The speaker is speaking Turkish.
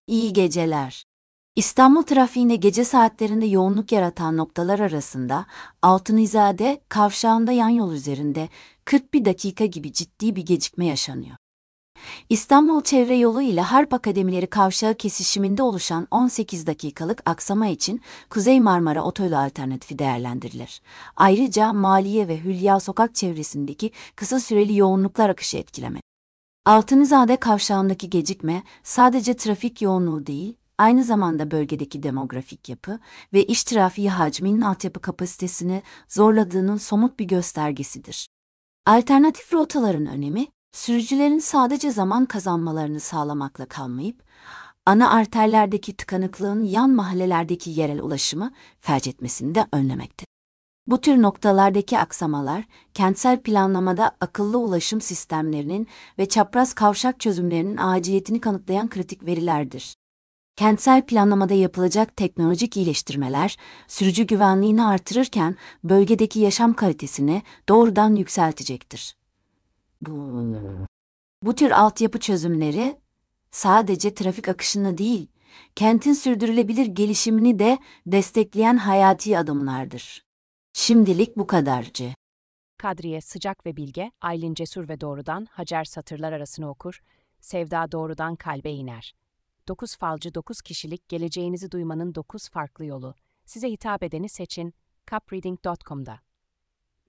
İyi geceler. İstanbul trafiğinde gece saatlerinde yoğunluk yaratan noktalar arasında Altunizade kavşağında yan yol üzerinde 41 dakika gibi ciddi bir gecikme yaşanıyor. İstanbul Çevre Yolu ile Harp Akademileri kavşağı kesişiminde oluşan 18 dakikalık aksama için Kuzey Marmara Otoyolu alternatifi değerlendirilir. Ayrıca Maliye ve Hülya Sokak çevresindeki kısa süreli yoğunluklar akışı etkilemektedir. Altunizade kavşağındaki gecikme sadece trafik yoğunluğu değil, aynı zamanda bölgedeki demografik yapı ve iş trafiği hacminin altyapı kapasitesini zorladığının somut bir göstergesidir. Alternatif rotaların önemi, sürücülerin sadece zaman kazanmalarını sağlamakla kalmayıp, ana arterlerdeki tıkanıklığın yan mahallelerdeki yerel ulaşımı felç etmesini de önlemektedir. Bu tür noktalardaki aksamalar, kentsel planlamada akıllı ulaşım sistemlerinin ve çapraz kavşak çözümlerinin aciliyetini kanıtlayan kritik verilerdir. Kentsel planlamada yapılacak teknolojik iyileştirmeler, sürücü güvenliğini artırırken bölgedeki yaşam kalitesini doğrudan yükseltecektir. Bu tür altyapı çözümleri, sadece trafik akışını değil, kentin sürdürülebilir gelişimini de destekleyen hayati adımlardır. Şimdilik bu kadarcı. Kadriye sıcak ve bilge, Aylin cesur ve doğrudan, Hacer satırlar arasını okur, Sevda doğrudan kalbe iner. 9 falcı 9 kişilik geleceğinizi duymanın 9 farklı yolu. Size hitap edeni seçin, capreading.com'da.